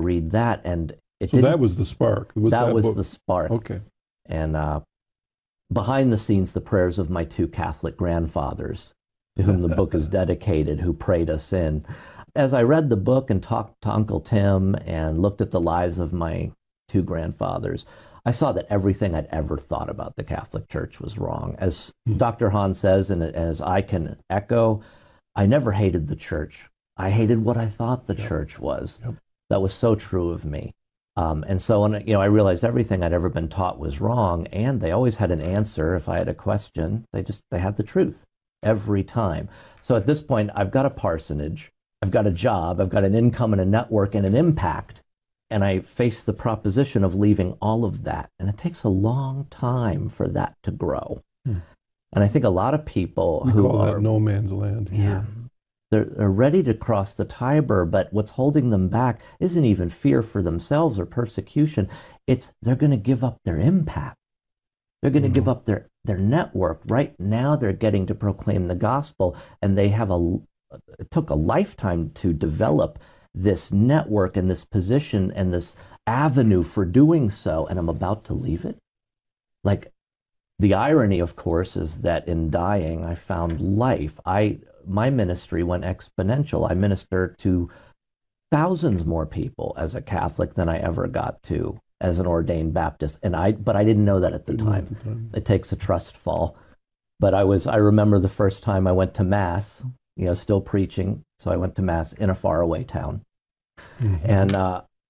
read that, and so that was the spark. That was book? the spark. Okay. And behind the scenes, the prayers of my two Catholic grandfathers, to whom the book is dedicated, who prayed us in. As I read the book and talked to Uncle Tim and looked at the lives of my two grandfathers, I saw that everything I'd ever thought about the Catholic Church was wrong. As Dr. Hahn says, and as I can echo, I never hated the church. I hated what I thought the church was. That was so true of me. And so when I realized everything I'd ever been taught was wrong, and they always had an answer if I had a question. They had the truth every time. So at this point, I've got a parsonage, I've got a job, I've got an income and a network and an impact, and I face the proposition of leaving all of that. And it takes a long time for that to grow. And I think a lot of people we call that no man's land here. They're ready to cross the Tiber, but what's holding them back isn't even fear for themselves or persecution. It's they're going to give up their impact. They're going to give up their network. Right now they're getting to proclaim the gospel, and they have it took a lifetime to develop this network and this position and this avenue for doing so, and I'm about to leave it. Like, the irony, of course, is that in dying, I found life. My ministry went exponential. I minister to thousands more people as a Catholic than I ever got to as an ordained Baptist. But I didn't know that at the time. It takes a trust fall. But I remember the first time I went to Mass, still preaching. So I went to Mass in a faraway town. And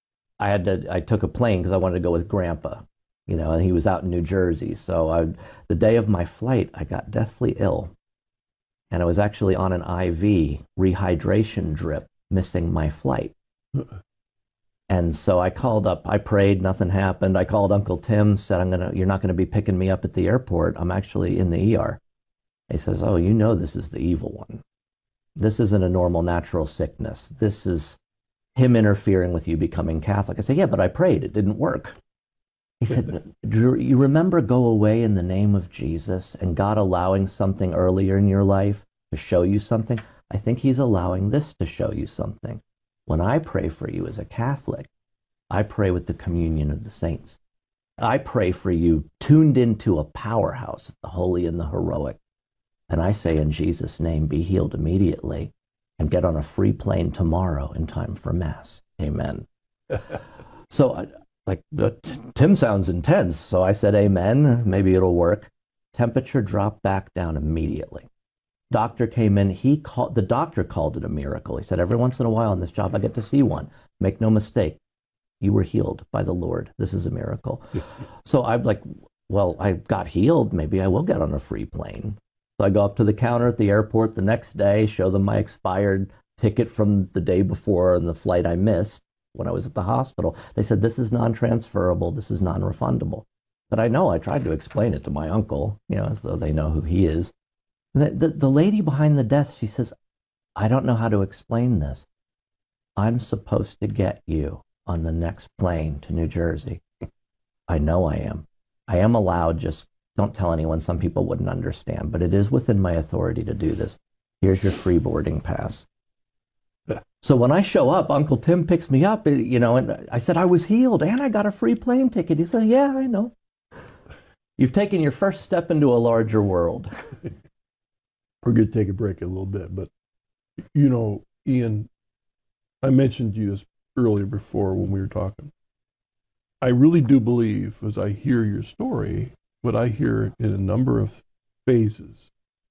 I took a plane because I wanted to go with Grandpa, and he was out in New Jersey. So the day of my flight, I got deathly ill. And I was actually on an IV rehydration drip, missing my flight. And so I called up, I prayed, nothing happened. I called Uncle Tim, said, you're not going to be picking me up at the airport. I'm actually in the ER. He says, oh, this is the evil one. This isn't a normal natural sickness. This is him interfering with you becoming Catholic. I said, yeah, but I prayed. It didn't work. He said, do you remember go away in the name of Jesus and God allowing something earlier in your life to show you something? I think he's allowing this to show you something. When I pray for you as a Catholic, I pray with the communion of the saints. I pray for you tuned into a powerhouse of the holy and the heroic. And I say in Jesus' name, be healed immediately and get on a free plane tomorrow in time for Mass. Amen. So Tim sounds intense. So I said, amen, maybe it'll work. Temperature dropped back down immediately. Doctor came in. The doctor called it a miracle. He said, every once in a while on this job, I get to see one. Make no mistake. You were healed by the Lord. This is a miracle. So I'm like, well, I got healed. Maybe I will get on a free plane. So I go up to the counter at the airport the next day, show them my expired ticket from the day before and the flight I missed when I was at the hospital. They said, this is non-transferable, this is non-refundable. But I tried to explain it to my uncle, as though they know who he is. And the lady behind the desk, she says, I don't know how to explain this. I'm supposed to get you on the next plane to New Jersey. I know I am. I am allowed, just don't tell anyone, some people wouldn't understand, but it is within my authority to do this. Here's your free boarding pass. So when I show up, Uncle Tim picks me up, and I said I was healed and I got a free plane ticket. He said, yeah, I know. You've taken your first step into a larger world. We're going to take a break a little bit, but, Ian, I mentioned you this earlier before when we were talking. I really do believe, as I hear your story, what I hear in a number of phases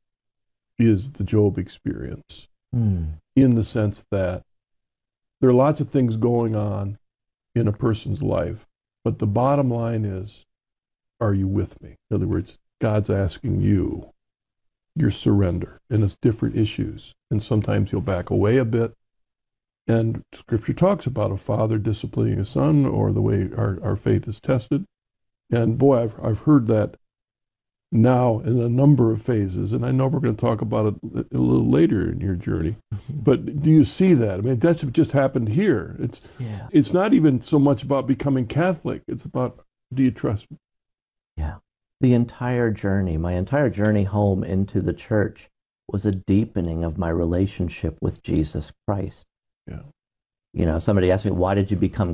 is the Job experience. In the sense that there are lots of things going on in a person's life, but the bottom line is, are you with me? In other words, God's asking you your surrender, and it's different issues. And sometimes he'll back away a bit. And Scripture talks about a father disciplining a son, or the way our faith is tested. And boy, I've heard that now in a number of phases, and I know we're going to talk about it a little later in your journey. But do you see that? I mean, that's just happened here. It's not even so much about becoming Catholic. It's about, do you trust me? Yeah. My entire journey home into the church was a deepening of my relationship with Jesus Christ. Yeah. Somebody asked me, why did you become